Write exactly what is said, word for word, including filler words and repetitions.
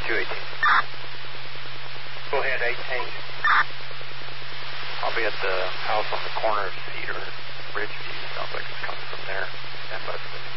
two eighteen. Go ahead, eighteen. I'll be at the house on the corner of Cedar